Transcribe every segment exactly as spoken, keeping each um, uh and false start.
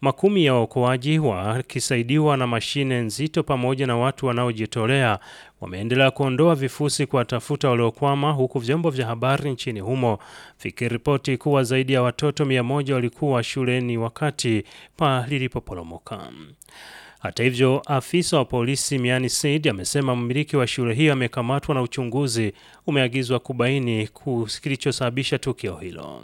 Makumi ya waokoaji wakisaidiwa na mashine nzito pamoja na watu wanaojitolea wameendelea kuondoa vifusi kwa tafuta waliokwama, huku vyombo vya habari nchini humo vikiripoti kuwa zaidi ya watoto mia moja walikuwa shuleni wakati paa lilipoporomoka. Hata hivyo, afisa wa polisi Miani Said amesema mmiliki wa shule hiyo amekamatwa na uchunguzi umeagizwa kubaini kilichosababisha tukio hilo.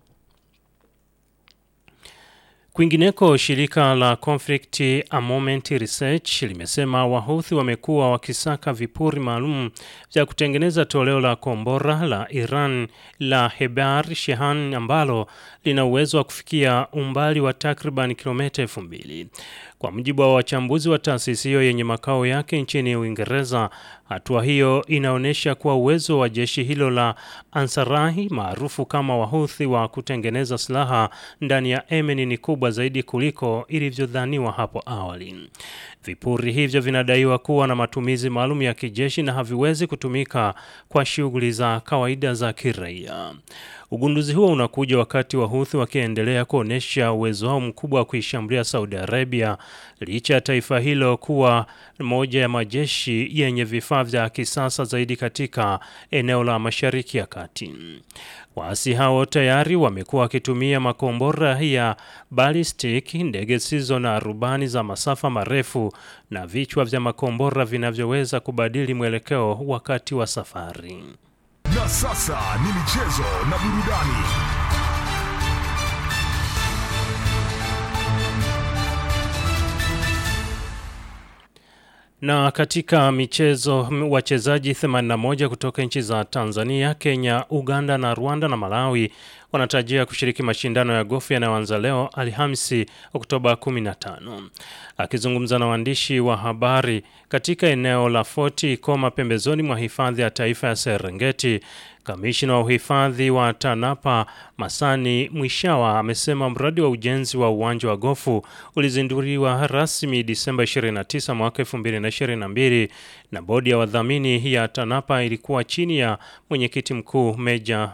Kwingineko, shirika la Conflict a Moment Research limesema Wahuthi wamekuwa wakisaka vipuri maalum vya kutengeneza toleo la kombora la Iran la Hebar Shehan ambalo lina uwezo wa kufikia umbali wa takriban kilomita elfu mbili. Kwa mujibu wa wachambuzi wa taasisi hiyo yenye makao yake nchini Uingereza, hatua hiyo inaonyesha kuwa uwezo wa jeshi hilo la Ansarahi maarufu kama Wahuthi wa kutengeneza silaha ndani ya Yemen ni kubwa zaidi kuliko ilivyodhaniwa hapo awali. Vipuri hivyo vinadaiwa kuwa na matumizi maalum ya kijeshi na haviwezi kutumika kwa shughuli za kawaida za kiraia. Ugunduzi huo unakuja wakati Wahuthi wakiendelea kuonesha uwezo wao mkubwa wa kuishambulia Saudi Arabia, licha ya taifa hilo kuwa moja ya majeshi yenye vifaa vya kisasa zaidi katika eneo la Mashariki ya Kati. Waasi hao tayari wamekuwa wakitumia makombora ya ballistic, ndege zisizo na rubani za masafa marefu na vichwa vya makombora vinavyoweza kubadili mwelekeo wakati wa safari. Na sasa ni michezo na burudani. Na katika michezo, wachezaji themanini na moja kutoka nchi za Tanzania, Kenya, Uganda na Rwanda na Malawi wanatarajia kushiriki mashindano ya gofu yanayoanza leo Alhamisi Oktoba kumi na tano. Akizungumza na waandishi wa habari katika eneo la Fort Ikoma pembezoni mwa hifadhi ya taifa ya Serengeti, kamishna wa uhifadhi wa TANAPA Masani Mwishawa amesema mradi wa ujenzi wa uwanja wa gofu ulizinduliwa rasmi Disemba ishirini na tisa mwaka elfu mbili na ishirini na mbili na bodi ya wadhamini ya TANAPA ilikuwa chini ya mwenyekiti mkuu Meja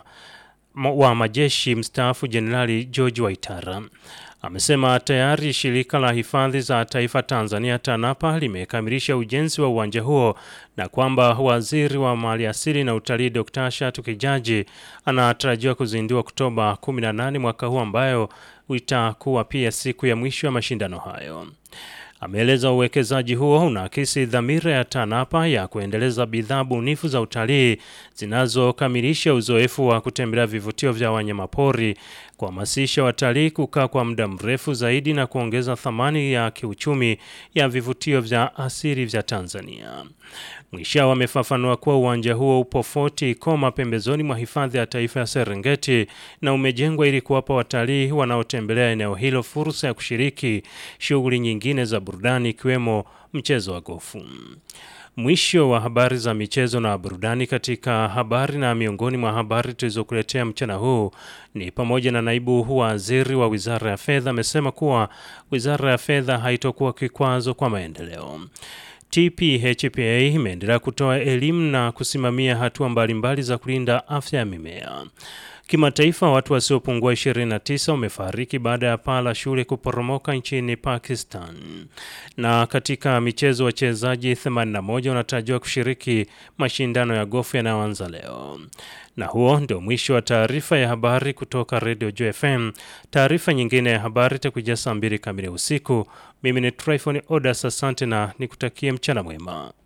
wa majeshi mstaafu Jenerali George Waitara. Amesema tayari shirika la hifadhi za taifa Tanzania TANAPA limekamilisha ujenzi wa uwanja huo na kwamba waziri wa maliasili na utalii Dokta Shatu Kijaji anatarajiwa kuzindua Oktoba kumi na nane mwaka huu, ambayo itakuwa pia siku ya mwisho ya mashindano hayo. Ameeleza uwekezaji huo unaakisi dhamira ya TANAPA ya kuendeleza bidhaa bunifu za utalii zinazokamilisha uzoefu wa kutembelea vivutio vya wanyamapori, kuhamasisha watalii kukaa kwa muda mrefu zaidi na kuongeza thamani ya kiuchumi ya vivutio vya asili vya Tanzania. Mwishawa amefafanua kuwa uwanja huo upo Fort Ikoma pembezoni mwa hifadhi ya taifa ya Serengeti na umejengwa ili kuwapa watalii wanaotembelea eneo hilo fursa ya kushiriki shughuli nyingine za burudani ikiwemo mchezo wa gofu. Mwisho wa habari za michezo na burudani. Katika habari na miongoni mwa habari tulizokuletea mchana huu ni pamoja na naibu waziri wa Wizara ya Fedha amesema kuwa Wizara ya Fedha haitokuwa kikwazo kwa maendeleo. T P H P A imeendelea kutoa elimu na kusimamia hatua mbalimbali za kulinda afya ya mimea. Kimataifa, watu wasiopungua ishirini na tisa wamefariki baada ya paa la shule kuporomoka nchini Pakistan. Na katika michezo, wachezaji themanini na moja wanatarajiwa kushiriki mashindano ya gofu yanayoanza leo. Na huo ndio mwisho wa taarifa ya habari kutoka Radio Joy F M. Taarifa nyingine ya habari itakujia saa mbili kamili usiku. Mimi ni Tryphon Odas, asante na nikutakie mchana mwema.